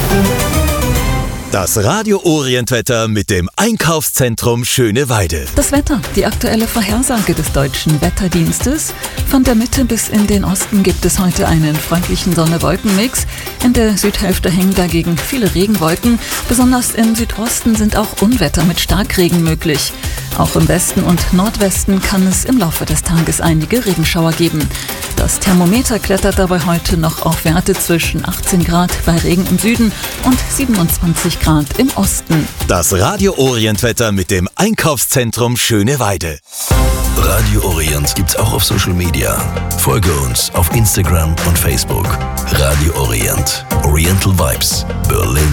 Das Radio Orient Wetter mit dem Einkaufszentrum Schöneweide. Das Wetter, die aktuelle Vorhersage des Deutschen Wetterdienstes. Von der Mitte bis in den Osten gibt es heute einen freundlichen Sonne-Wolken-Mix. In der Südhälfte hängen dagegen viele Regenwolken. Besonders im Südosten sind auch Unwetter mit Starkregen möglich. Auch im Westen und Nordwesten kann es im Laufe des Tages einige Regenschauer geben. Das Thermometer klettert dabei heute noch auf Werte zwischen 18 Grad bei Regen im Süden und 27 Grad im Osten. Das Radio Orient Wetter mit dem Einkaufszentrum Schöneweide. Radio Orient gibt's auch auf Social Media. Folge uns auf Instagram und Facebook. Radio Orient. Oriental Vibes. Berlin.